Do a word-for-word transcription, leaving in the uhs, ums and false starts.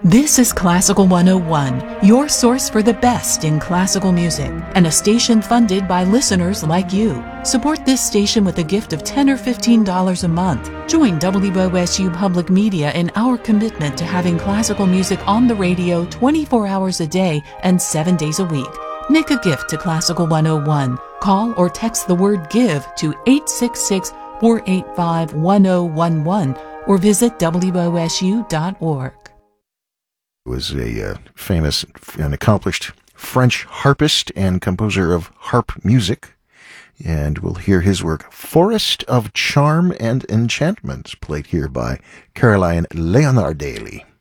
This is Classical one oh one, your source for the best in classical music, and a station funded by listeners like you. Support this station with a gift of ten or fifteen dollars a month. Join W O S U Public Media in our commitment to having classical music on the radio twenty-four hours a day and seven days a week. Make a gift to Classical one oh one. Call or text the word GIVE to eight six six, four eight five, one oh one one or visit W O S U dot org. Was a uh, famous and accomplished French harpist and composer of harp music, and we'll hear his work Forest of Charm and Enchantment, played here by Caroline Leonardelli.